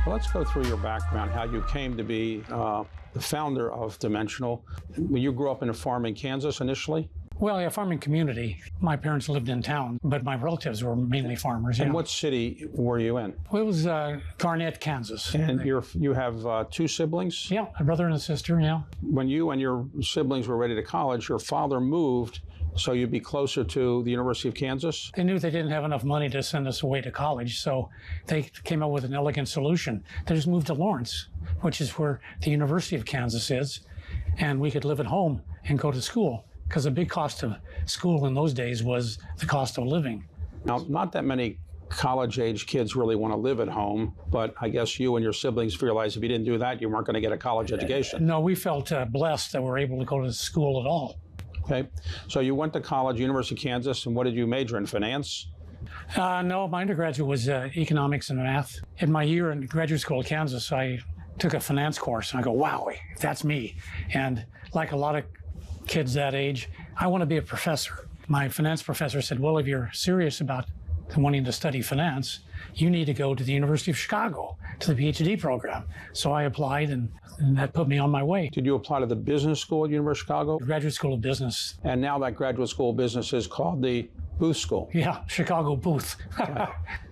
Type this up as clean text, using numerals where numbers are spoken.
Well, let's go through your background, how you came to be the founder of Dimensional. You grew up in a farm in Kansas initially? Well, yeah, farming community. My parents lived in town, but my relatives were mainly farmers. And Yeah. what city were you in? Well, it was Garnett, Kansas. And you have two siblings? Yeah, a brother and a sister, yeah. When you and your siblings were ready to college, your father moved so you'd be closer to the University of Kansas? They knew they didn't have enough money to send us away to college, so they came up with an elegant solution. They just moved to Lawrence, which is where the University of Kansas is, and we could live at home and go to school, because the big cost of school in those days was the cost of living. Now, not that many college-age kids really want to live at home, but I guess you and your siblings realized if you didn't do that, you weren't going to get a college education. No, we felt blessed that we were able to go to school at all. Okay, so you went to college, University of Kansas, and what did you major in, finance? No, my undergraduate was economics and math. In my year in graduate school at Kansas, I took a finance course, and I go, wow, that's me. And like a lot of kids that age, I want to be a professor. My finance professor said, well, if you're serious about wanting to study finance, you need to go to the University of Chicago to the PhD program. So I applied, and that put me on my way. Did you apply to the business school at University of Chicago? Graduate School of Business. And now that graduate school of business is called the Booth School. Yeah, Chicago Booth.